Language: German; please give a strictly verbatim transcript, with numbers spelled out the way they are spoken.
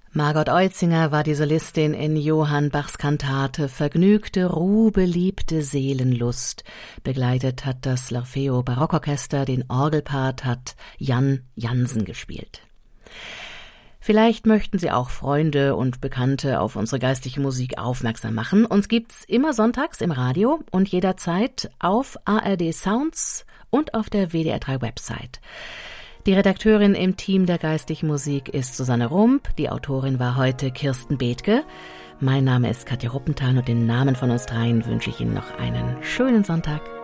Margot Oetzinger war die Solistin in Johann Bachs Kantate Vergnügte, Ruhe, beliebte Seelenlust. Begleitet hat das L'Orfeo Barockorchester, den Orgelpart hat Jan Jansen gespielt. Vielleicht möchten Sie auch Freunde und Bekannte auf unsere geistliche Musik aufmerksam machen. Uns gibt's immer sonntags im Radio und jederzeit auf A R D Sounds und auf der W D R drei Website. Die Redakteurin im Team der geistlichen Musik ist Susanne Rump, die Autorin war heute Kirsten Bethke. Mein Name ist Katja Ruppenthal und im Namen von uns dreien wünsche ich Ihnen noch einen schönen Sonntag.